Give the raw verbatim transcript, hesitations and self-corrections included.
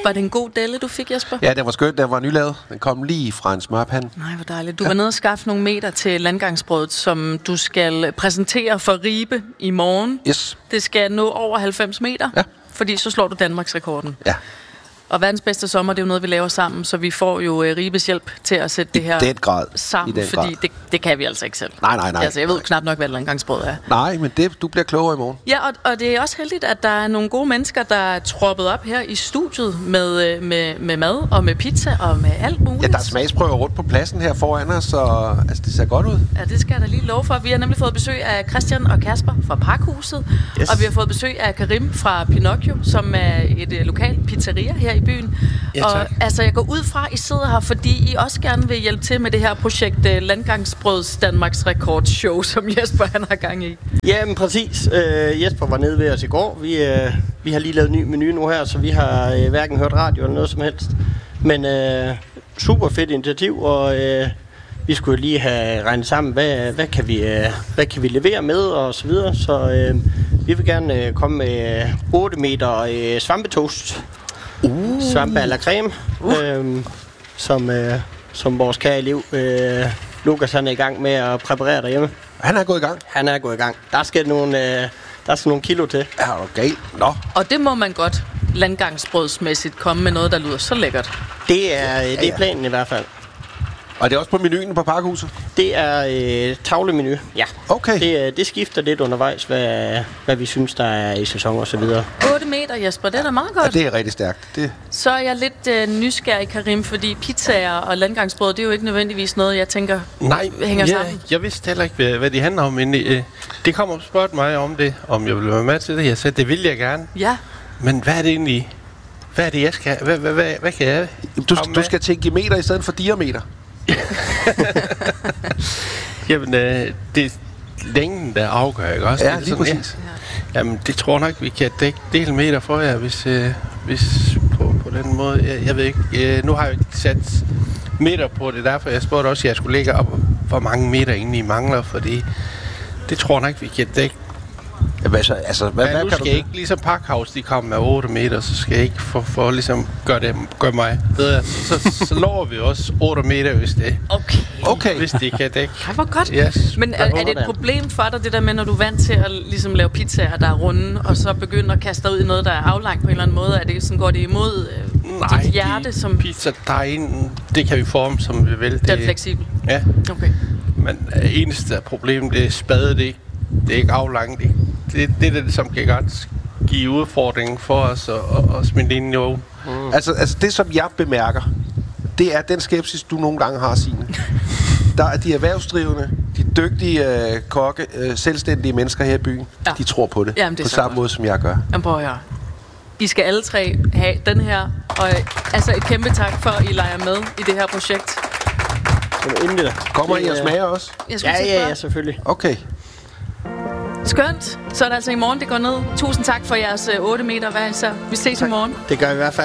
Var det en god delle, du fik, Jesper? Ja, den var skøn. Den var nylavet. Den kom lige fra en smørpande. Nej, hvor dejligt. Du var nede og skaffe nogle meter til landgangsbrødet, som du skal præsentere for Ribe i morgen. Yes. Det skal nå over halvfems meter, ja. fordi så slår du Danmarks rekorden. Ja. Og verdens bedste sommer, det er jo noget, vi laver sammen, så vi får jo uh, Ribes hjælp til at sætte det her den grad. sammen, den fordi grad. det, det kan vi altså ikke selv. Nej, nej, nej. Altså, jeg ved nej. knap nok, hvad landgangsbrød er. Nej, men det, du bliver klogere i morgen. Ja, og, og det er også heldigt, at der er nogle gode mennesker, der er troppet op her i studiet med, med, med mad og med pizza og med alt muligt. Ja, der er smagsprøver rundt på pladsen her foran os, så altså, det ser godt ud. Ja, det skal jeg da lige love for. Vi har nemlig fået besøg af Christian og Kasper fra Pakhuset, yes. Og vi har fået besøg af Karim fra Pinocchio, som er et uh, lokalt pizzeria her i byen. Ja, og altså, jeg går ud fra, I sidder her, fordi I også gerne vil hjælpe til med det her projekt uh, Landgangsbrøds Danmarks Rekordshow, som Jesper han har gang i. Ja, men præcis. Uh, Jesper var nede ved os i går. Vi, uh, vi har lige lavet ny menu nu her, så vi har uh, hverken hørt radio eller noget som helst. Men uh, super fedt initiativ, og uh, vi skulle lige have regnet sammen, hvad, hvad, kan vi, uh, hvad kan vi levere med, og så videre. Så uh, vi vil gerne uh, komme med otte meter uh, svampetoast. Uh. Svampe à la creme, uh. øhm, som, øh, som vores kære elev øh, Lukas han er i gang med at præparere derhjemme. Han er gået i gang? Han er gået i gang. Der skal nogle, øh, der skal nogle kilo til. Er du galt? Nå. Og det må man godt landgangsbrødsmæssigt komme med noget, der lyder så lækkert. Det er, øh, det er planen i hvert fald. Og det er også på menuen på Pakhuset? Det er øh, tavlemenu, ja. Okay. Det, det skifter lidt undervejs, hvad, hvad vi synes, der er i sæson og så videre. otte meter, Jesper, det er da meget godt. Ja, det er rigtig stærkt. Det... Så er jeg lidt øh, nysgerrig, Karim, fordi pizzaer og landgangsbrød, det er jo ikke nødvendigvis noget, jeg tænker Nej, hænger ja, sammen. Jeg vidste heller ikke, hvad, hvad de handler om, men øh, det kom og spurgte mig om det, om jeg ville være med til det. Jeg sagde, det vil jeg gerne. Ja. Men hvad er det egentlig? Hvad er det, jeg skal? Hvad, hvad, hvad, hvad kan jeg? Du, du skal tænke i meter i stedet for diameter. Jamen, øh, det er længden, der afgør, ikke også? Ja, lige præcis. Ja. Jamen, det tror nok, vi kan dække del meter for jer, hvis, øh, hvis på, på den måde. Jeg, jeg ved ikke, øh, nu har jeg ikke sat meter på det, derfor jeg spurgte også, at jeg skulle lægge op, hvor mange meter egentlig mangler, fordi det tror nok, vi kan dække. Jamen, altså, altså, hvad, ja, hvad nu kan skal du jeg ikke, ligesom Pakhuset, de kommer med otte meter, så skal jeg ikke for, for ligesom gøre, det, gøre mig bedre. Så, så lover vi også otte meter, hvis det, okay. Okay. hvis det kan dække. Ja, hvor godt. Yes. Men er, er det et problem for dig, det der med, når du er vant til at ligesom lave pizzaer, der er runde, og så begynder at kaste dig ud i noget, der er aflangt på en eller anden måde? Er det sådan, går det imod øh, Nej, dit hjerte? Som pizza dejen, det kan vi forme, som vi vil. Det, det er fleksibel? Ja. Okay. Men øh, eneste problem, det er spade, det, det er ikke aflangt. Det, det, det er det, som kan godt give udfordringen for os og, og, og smide ind i ovnen. Mm. Altså, altså det, som jeg bemærker, det er den skepsis, du nogle gange har, Signe. Der er de erhvervsdrivende, de dygtige øh, kokke, øh, selvstændige mennesker her i byen. Ja. De tror på det, Jamen, det på samme godt. måde, som jeg gør. Jamen, prøv at høre. I skal alle tre have den her, og altså et kæmpe tak for, at I leger med i det her projekt. Det Kommer I og smager også? Ja, ja, ja, selvfølgelig. Okay. Skønt. Så er det altså i morgen, det går ned. Tusind tak for jeres otte meter hver især. Vi ses tak. i morgen. Det gør vi i hvert fald.